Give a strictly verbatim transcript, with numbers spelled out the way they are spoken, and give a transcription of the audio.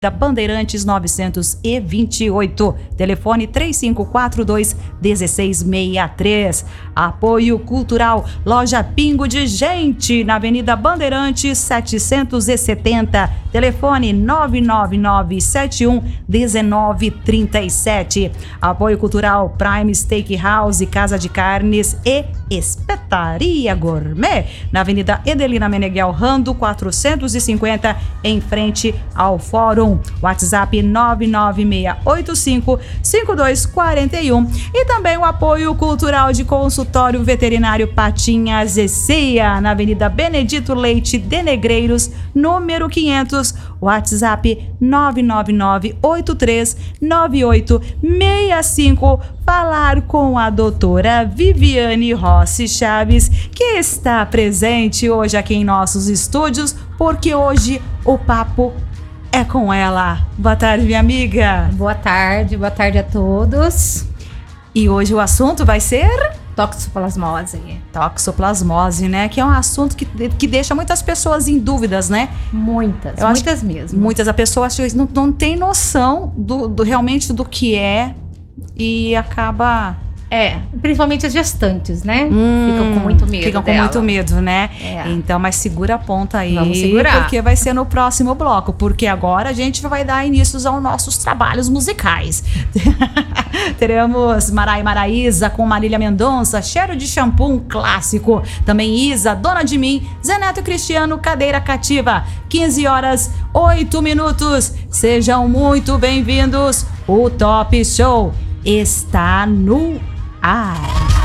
da Bandeirantes novecentos e vinte e oito, telefone três cinco quatro dois, um seis seis três. Apoio Cultural Loja Pingo de Gente, na Avenida Bandeirantes setecentos e setenta, telefone nove nove nove sete um um nove três sete. Apoio Cultural Prime Steakhouse, Casa de Carnes e Espetaria Gourmet, na Avenida Edelina Meneghel Rando quatrocentos e cinquenta, em frente ao Fórum. WhatsApp nove nove seis oito cinco, cinco dois quatro um. E também o apoio cultural de Consultório Veterinário Patinhas e Ceia, na Avenida Benedito Leite de Negreiros, número quinhentos. WhatsApp nove nove nove oito três nove oito seis cinco. Falar com a doutora Viviane Rossi Chaves, que está presente hoje aqui em nossos estúdios, porque hoje o papo é com ela. Boa tarde, minha amiga. Boa tarde, boa tarde a todos. E hoje o assunto vai ser toxoplasmose. Toxoplasmose, né? Que é um assunto que, que deixa muitas pessoas em dúvidas, né? Muitas, Eu muitas mesmo. Muitas, a pessoa acha que não, não tem noção do, do realmente do que é e acaba... É, principalmente as gestantes, né? Hum, ficam com muito medo Ficam com dela. muito medo, né? É. Então, mas segura a ponta aí. Vamos segurar. Porque vai ser no próximo bloco. Porque agora a gente vai dar início aos nossos trabalhos musicais. Teremos Marai Maraísa com Marília Mendonça, Cheiro de Shampoo, um clássico. Também Isa, Dona de Mim, Zé Neto Cristiano, Cadeira Cativa. quinze horas, oito minutos. Sejam muito bem-vindos. O Top Show está no ar.